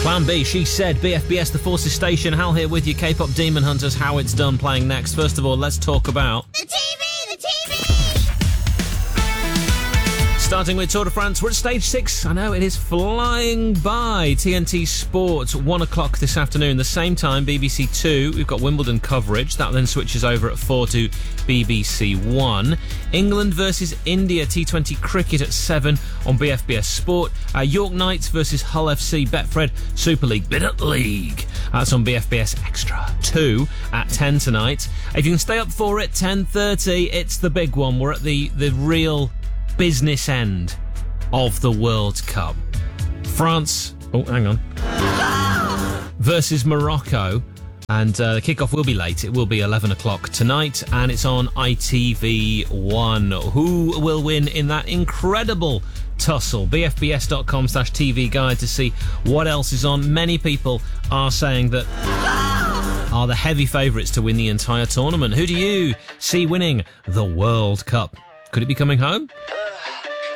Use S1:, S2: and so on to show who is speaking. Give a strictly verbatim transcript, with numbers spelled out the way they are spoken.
S1: Plan B, She Said, B F B S, The Forces Station. Hal here with you, K-pop Demon Hunters. How It's Done playing next. First of all, let's talk about...
S2: The T V! The T V!
S1: Starting with Tour de France, we're at stage six. I know, it is flying by. T N T Sport, one o'clock this afternoon. The same time, B B C Two, we've got Wimbledon coverage. That then switches over at four to B B C One. England versus India, T twenty cricket at seven on B F B S Sport. Uh, York Knights versus Hull F C, Betfred Super League, Bid at League. That's on B F B S Extra two at ten tonight. If you can stay up for it, ten thirty, it's the big one. We're at the, the real... business end of the World Cup. France, oh, hang on, versus Morocco. And uh, the kickoff will be late. It will be eleven o'clock tonight, and it's on I T V one. Who will win in that incredible tussle? B F B S dot com slash T V guide to see what else is on. Many people are saying that are the heavy favourites to win the entire tournament. Who do you see winning the World Cup? Could it be coming home?